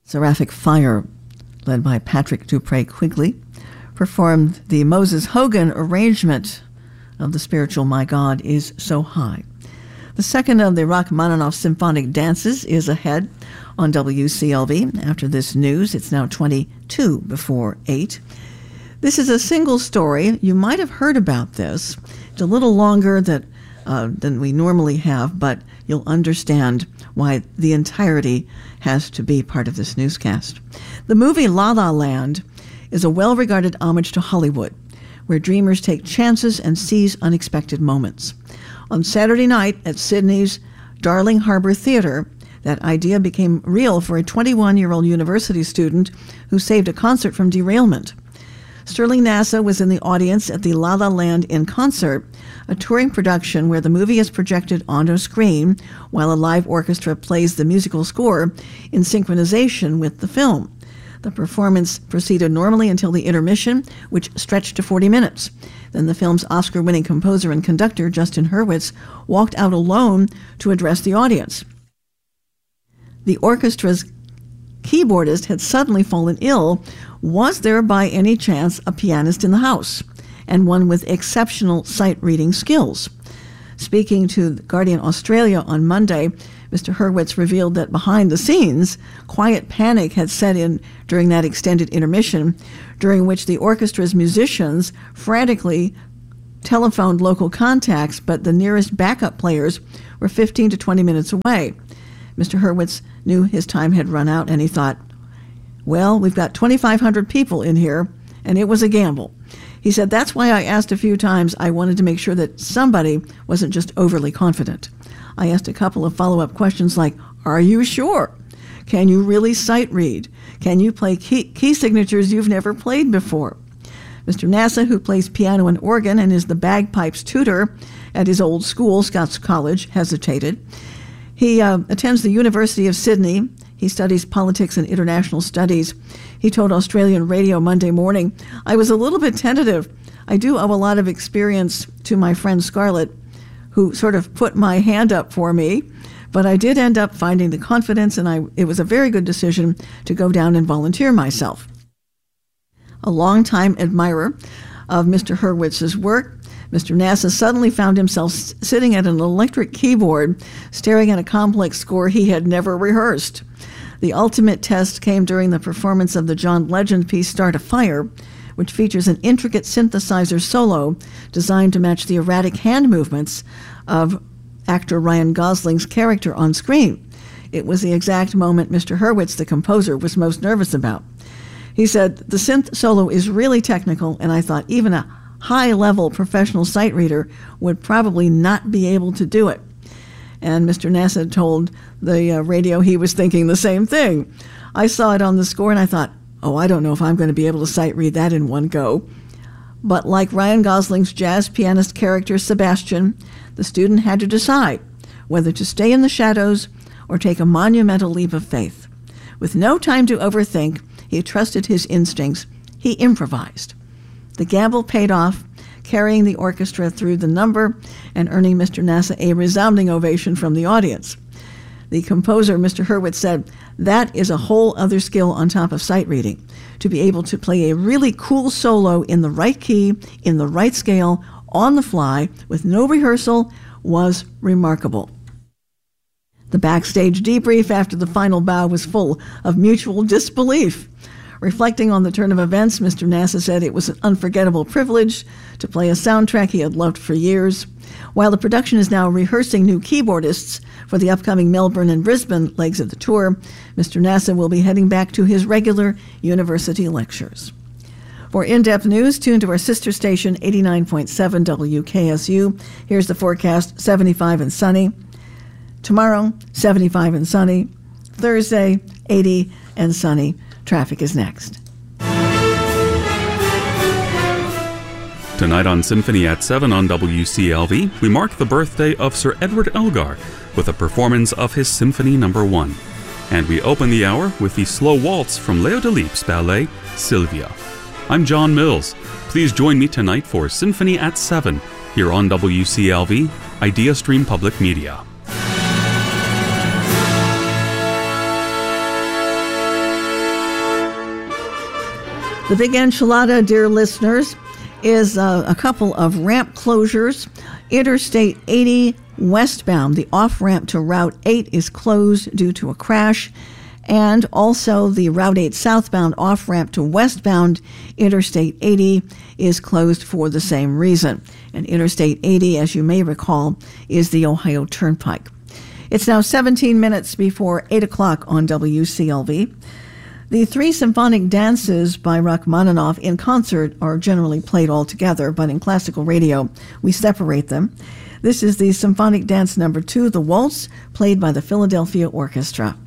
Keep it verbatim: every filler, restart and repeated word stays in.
Seraphic Fire, led by Patrick Dupree Quigley, performed the Moses Hogan arrangement of the spiritual My God Is So High. The second of the Rachmaninoff symphonic dances is ahead on W C L V. After this news, it's now twenty-two before eight. This is a single story. You might have heard about this. It's a little longer that, uh, than we normally have, but you'll understand why the entirety has to be part of this newscast. The movie La La Land is a well-regarded homage to Hollywood, where dreamers take chances and seize unexpected moments. On Saturday night at Sydney's Darling Harbour Theatre, that idea became real for a twenty-one-year-old university student who saved a concert from derailment. Sterling Nasa was in the audience at the La La Land in Concert, a touring production where the movie is projected onto a screen while a live orchestra plays the musical score in synchronization with the film. The performance proceeded normally until the intermission, which stretched to forty minutes. Then the film's Oscar-winning composer and conductor, Justin Hurwitz, walked out alone to address the audience. The orchestra's keyboardist had suddenly fallen ill. Was there by any chance a pianist in the house, and one with exceptional sight-reading skills? Speaking to Guardian Australia on Monday, Mister Hurwitz revealed that behind the scenes, quiet panic had set in during that extended intermission, during which the orchestra's musicians frantically telephoned local contacts, but the nearest backup players were fifteen to twenty minutes away. Mister Hurwitz knew his time had run out, and he thought, well, we've got twenty-five hundred people in here, and it was a gamble. He said, that's why I asked a few times. I wanted to make sure that somebody wasn't just overly confident. I asked a couple of follow-up questions like, are you sure? Can you really sight read? Can you play key, key signatures you've never played before? Mister Nasa, who plays piano and organ and is the bagpipes tutor at his old school, Scots College, hesitated. He uh, attends the University of Sydney. He studies politics and international studies. He told Australian radio Monday morning, I was a little bit tentative. I do owe a lot of experience to my friend Scarlett, who sort of put my hand up for me, but I did end up finding the confidence, and I, it was a very good decision to go down and volunteer myself. A longtime admirer of Mister Hurwitz's work, Mister Nasa suddenly found himself s- sitting at an electric keyboard, staring at a complex score he had never rehearsed. The ultimate test came during the performance of the John Legend piece Start a Fire, which features an intricate synthesizer solo designed to match the erratic hand movements of actor Ryan Gosling's character on screen. It was the exact moment Mister Hurwitz, the composer, was most nervous about. He said, the synth solo is really technical, and I thought even a high-level professional sight reader would probably not be able to do it. And Mister Nasa told the uh, radio he was thinking the same thing. I saw it on the score, and I thought, oh, I don't know if I'm going to be able to sight read that in one go. But like Ryan Gosling's jazz pianist character Sebastian, the student had to decide whether to stay in the shadows or take a monumental leap of faith. With no time to overthink, he trusted his instincts. He improvised. The gamble paid off, carrying the orchestra through the number and earning Mister Nasa a resounding ovation from the audience. The composer, Mister Hurwitz, said, that is a whole other skill on top of sight reading. To be able to play a really cool solo in the right key, in the right scale, on the fly, with no rehearsal, was remarkable. The backstage debrief after the final bow was full of mutual disbelief. Reflecting on the turn of events, Mister Nasa said it was an unforgettable privilege to play a soundtrack he had loved for years. While the production is now rehearsing new keyboardists for the upcoming Melbourne and Brisbane legs of the tour, Mister Nasa will be heading back to his regular university lectures. For in-depth news, tune to our sister station, eighty-nine point seven W K S U. Here's the forecast, seventy-five and sunny. Tomorrow, seventy-five and sunny. Thursday, eighty and sunny. Traffic is next. Tonight on Symphony at seven on W C L V, we mark the birthday of Sir Edward Elgar with a performance of his Symphony Number one. And we open the hour with the slow waltz from Leo Delibes' ballet, Sylvia. I'm John Mills. Please join me tonight for Symphony at seven here on W C L V, Idea Stream Public Media. The big enchilada, dear listeners, is uh, a couple of ramp closures. Interstate eighty westbound, the off-ramp to Route eight is closed due to a crash. And also the Route eight southbound off-ramp to westbound Interstate eighty is closed for the same reason. And Interstate eighty, as you may recall, is the Ohio Turnpike. It's now seventeen minutes before eight o'clock on W C L V. The three symphonic dances by Rachmaninoff in concert are generally played all together, but in classical radio, we separate them. This is the symphonic dance number two, the Waltz, played by the Philadelphia Orchestra.